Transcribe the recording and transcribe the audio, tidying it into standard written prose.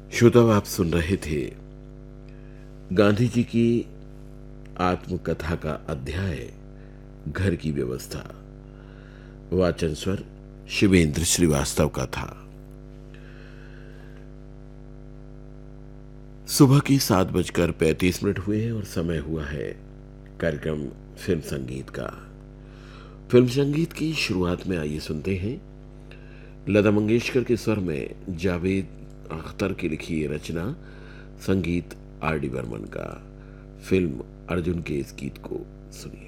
श्रोताओ, आप सुन रहे थे गांधी जी की आत्मकथा का अध्याय घर की व्यवस्था। वाचन स्वर शिवेंद्र श्रीवास्तव का था। सुबह की 7:35 हुए हैं और समय हुआ है कार्यक्रम फिल्म संगीत का। फिल्म संगीत की शुरुआत में आइए सुनते हैं लता मंगेशकर के स्वर में जावेद अख्तर की लिखी ये रचना, संगीत आर डी बर्मन का। फिल्म अर्जुन के इस गीत को सुनिए।